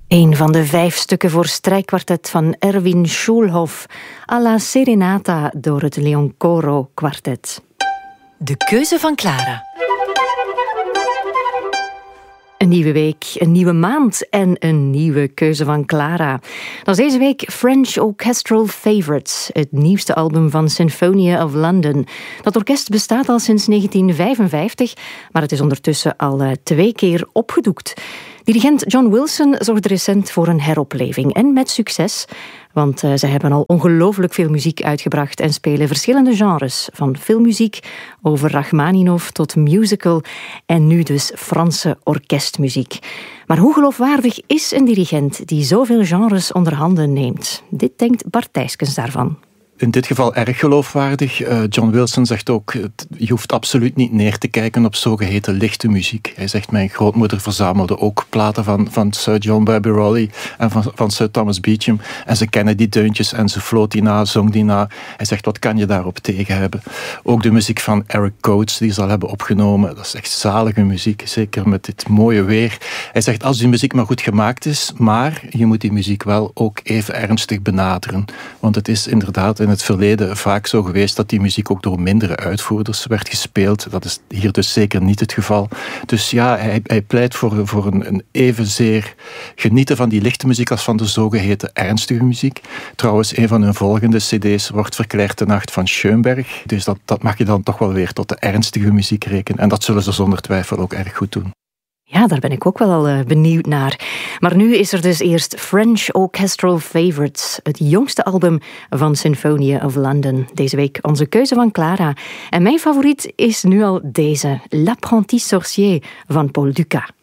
Een van de 5 stukken voor strijkkwartet van Erwin Schulhoff, alla Serenata door het Leoncoro kwartet. De keuze van Clara. Een nieuwe week, een nieuwe maand en een nieuwe keuze van Clara. Dat is deze week French Orchestral Favorites, het nieuwste album van Sinfonia of London. Dat orkest bestaat al sinds 1955, maar het is ondertussen al 2 keer opgedoekt. Dirigent John Wilson zorgde recent voor een heropleving en met succes, want ze hebben al ongelooflijk veel muziek uitgebracht en spelen verschillende genres, van filmmuziek over Rachmaninov tot musical en nu dus Franse orkestmuziek. Maar hoe geloofwaardig is een dirigent die zoveel genres onder handen neemt? Dit denkt Bart Thijskens daarvan. In dit geval erg geloofwaardig. John Wilson zegt ook, je hoeft absoluut niet neer te kijken op zogeheten lichte muziek. Hij zegt, mijn grootmoeder verzamelde ook platen van Sir John Barbirolli en van Sir Thomas Beecham. En ze kennen die deuntjes en ze floot die na, zong die na. Hij zegt, wat kan je daarop tegen hebben? Ook de muziek van Eric Coates, die ze al hebben opgenomen. Dat is echt zalige muziek, zeker met dit mooie weer. Hij zegt, als die muziek maar goed gemaakt is, maar je moet die muziek wel ook even ernstig benaderen. Want het is inderdaad in het verleden vaak zo geweest dat die muziek ook door mindere uitvoerders werd gespeeld. Dat is hier dus zeker niet het geval. Dus ja, hij pleit voor een evenzeer genieten van die lichte muziek als van de zogeheten ernstige muziek. Trouwens, een van hun volgende cd's wordt Verkleerd de Nacht van Schoenberg. Dus dat mag je dan toch wel weer tot de ernstige muziek rekenen. En dat zullen ze zonder twijfel ook erg goed doen. Ja, daar ben ik ook wel al benieuwd naar. Maar nu is er dus eerst French Orchestral Favorites, het jongste album van Sinfonia of London. Deze week onze keuze van Clara. En mijn favoriet is nu al deze, L'Apprenti Sorcier van Paul Dukas.